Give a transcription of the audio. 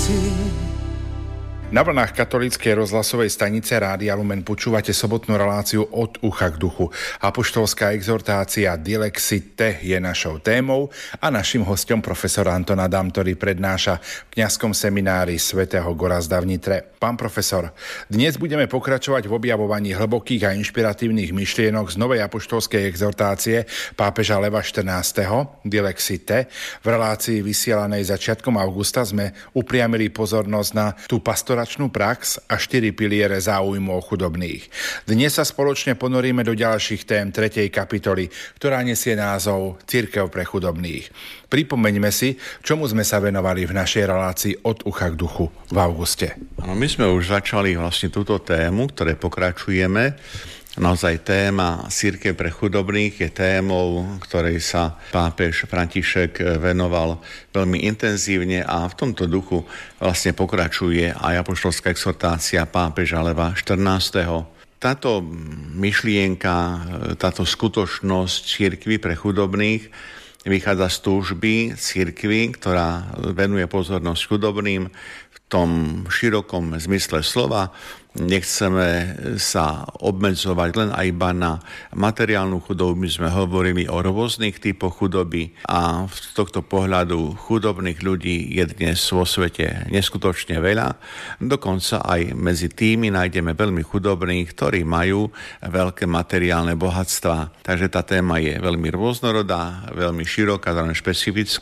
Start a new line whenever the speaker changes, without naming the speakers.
Na vlnách katolíckej rozhlasovej stanice Rádia Lumen počúvate sobotnú reláciu Od ucha k duchu. Apoštolská exhortácia Dilexite je našou témou a našim hostom profesor Anton Adam, ktorý prednáša v kňazskom seminári svätého Gorazda v Nitre. Pán profesor, dnes budeme pokračovať v objavovaní hlbokých a inšpiratívnych myšlienok z novej apoštolskej exhortácie pápeža Leva XIV. Dilexite. V relácii vysielanej začiatkom augusta sme upriamili pozornosť na tú pastoračnú prax a 4 piliere záujmov chudobných. Dnes sa spoločne ponoríme do ďalších tém 3. kapitoly, ktorá nesie názov Cirkev pre chudobných. Pripomeňme si, čomu sme sa venovali v našej relácii Od ucha k duchu v auguste.
Áno, my sme už začali vlastne túto tému, ktoré pokračujeme. Naozaj téma Cirkev pre chudobných je témou, ktorej sa pápež František venoval veľmi intenzívne a v tomto duchu vlastne pokračuje aj apoštolská exhortácia pápeža Leva XIV. Táto myšlienka, táto skutočnosť cirkvi pre chudobných vychádza z túžby cirkvi, ktorá venuje pozornosť chudobným v tom širokom zmysle slova. Nechceme sa obmedzovať len aj iba na materiálnu chudobu. My sme hovorili o rôznych typoch chudoby a z tohto pohľadu chudobných ľudí je dnes vo svete neskutočne veľa. Dokonca aj medzi tými nájdeme veľmi chudobných, ktorí majú veľké materiálne bohatstva. Takže tá téma je veľmi rôznorodá, veľmi široká, zároveň špecifická.